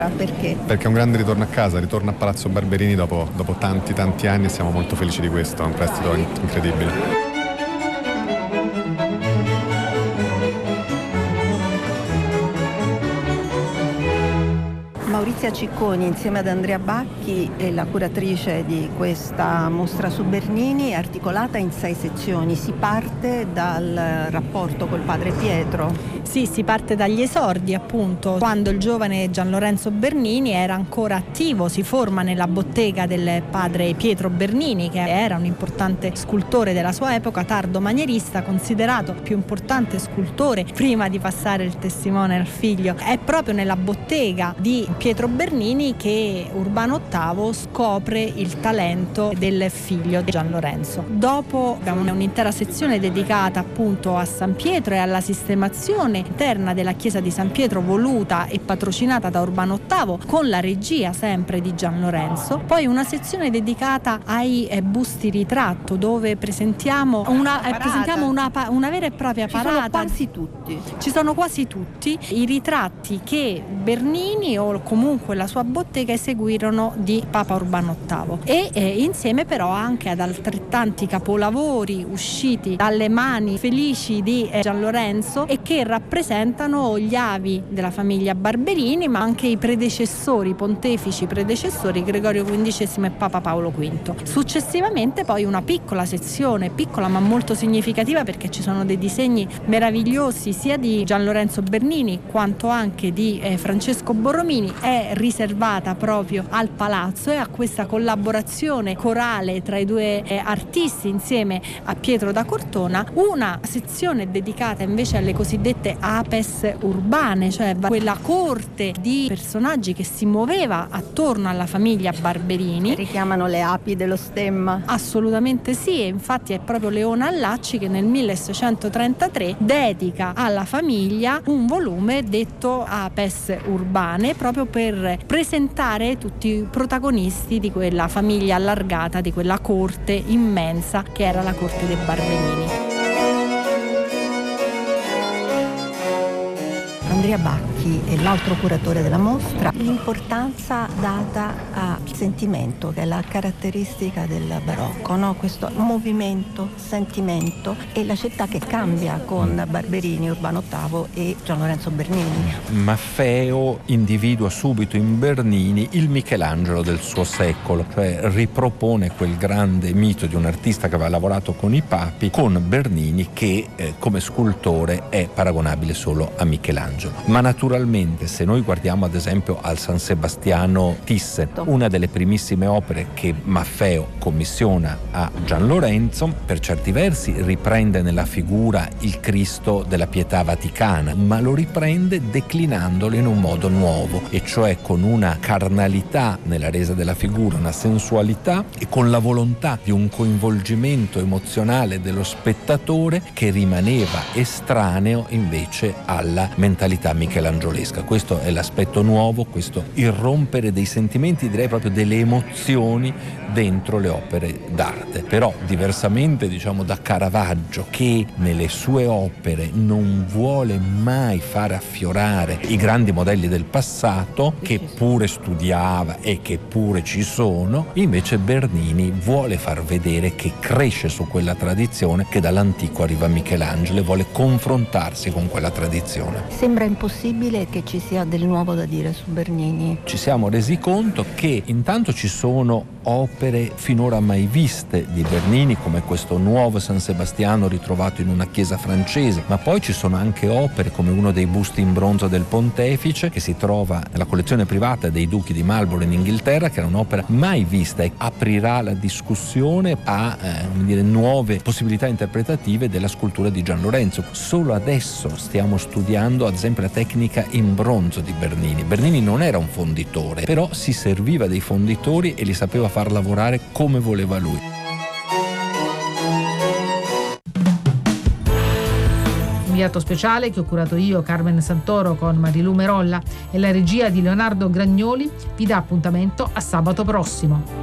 Perché? Perché è un grande ritorno a casa, ritorno a Palazzo Barberini dopo tanti anni e siamo molto felici di questo, è un prestito incredibile. Maurizia Cicconi insieme ad Andrea Bacchi è la curatrice di questa mostra su Bernini, articolata in 6 sezioni. Si parte dal rapporto col padre Pietro. Sì, si parte dagli esordi, appunto, quando il giovane Gian Lorenzo Bernini era ancora attivo, si forma nella bottega del padre Pietro Bernini, che era un importante scultore della sua epoca, tardo manierista, considerato più importante scultore prima di passare il testimone al figlio. È proprio nella bottega di Pietro Bernini che Urbano VIII scopre il talento del figlio di Gian Lorenzo. Dopo abbiamo un'intera sezione dedicata appunto a San Pietro e alla sistemazione interna della chiesa di San Pietro, voluta e patrocinata da Urbano VIII con la regia sempre di Gian Lorenzo. Poi una sezione dedicata ai busti ritratto, dove presentiamo una vera e propria parata. Ci sono quasi tutti i ritratti che Bernini o comunque la sua bottega eseguirono di Papa Urbano VIII e insieme però anche ad altrettanti capolavori usciti dalle mani felici di Gian Lorenzo e che rappresentano gli avi della famiglia Barberini, ma anche i pontefici predecessori Gregorio XV e Papa Paolo V. Successivamente poi una piccola sezione, piccola ma molto significativa perché ci sono dei disegni meravigliosi sia di Gian Lorenzo Bernini quanto anche di Francesco Borromini, è riservata proprio al palazzo e a questa collaborazione corale tra i due artisti insieme a Pietro da Cortona. Una sezione dedicata invece alle cosiddette apes urbane, cioè quella corte di personaggi che si muoveva attorno alla famiglia Barberini. Richiamano le api dello stemma? Assolutamente sì, e infatti è proprio Leona Allacci che nel 1633 dedica alla famiglia un volume detto Apes Urbane, proprio per presentare tutti i protagonisti di quella famiglia allargata, di quella corte immensa che era la corte dei Barberini. Andrea Bacchi è l'altro curatore della mostra. L'importanza data al sentimento, che è la caratteristica del barocco, no? Questo movimento, sentimento, e la città che cambia con Barberini, Urbano VIII e Gian Lorenzo Bernini. Maffeo individua subito in Bernini il Michelangelo del suo secolo, cioè ripropone quel grande mito di un artista che aveva lavorato con i papi, con Bernini che come scultore è paragonabile solo a Michelangelo. Ma naturalmente se noi guardiamo ad esempio al San Sebastiano Thyssen, una delle primissime opere che Maffeo commissiona a Gian Lorenzo, per certi versi riprende nella figura il Cristo della Pietà Vaticana, ma lo riprende declinandolo in un modo nuovo, e cioè con una carnalità nella resa della figura, una sensualità, e con la volontà di un coinvolgimento emozionale dello spettatore che rimaneva estraneo invece alla mentalità michelangiolesca. Questo è l'aspetto nuovo, questo irrompere dei sentimenti, direi proprio delle emozioni dentro le opere d'arte. Però diversamente da Caravaggio, che nelle sue opere non vuole mai far affiorare i grandi modelli del passato, che pure studiava e che pure ci sono, invece Bernini vuole far vedere che cresce su quella tradizione, che dall'antico arriva Michelangelo, e vuole confrontarsi con quella tradizione. Sembra impossibile che ci sia del nuovo da dire su Bernini. Ci siamo resi conto che intanto ci sono opere finora mai viste di Bernini, come questo nuovo San Sebastiano ritrovato in una chiesa francese, ma poi ci sono anche opere come uno dei busti in bronzo del Pontefice, che si trova nella collezione privata dei duchi di Marlborough in Inghilterra, che era un'opera mai vista e aprirà la discussione a nuove possibilità interpretative della scultura di Gian Lorenzo. Solo adesso stiamo studiando ad esempio la tecnica in bronzo di Bernini. Bernini non era un fonditore, però si serviva dei fonditori e li sapeva far lavorare come voleva lui. Inviato speciale che ho curato io, Carmen Santoro, con Marilu Merolla, e la regia di Leonardo Gragnoli vi dà appuntamento a sabato prossimo.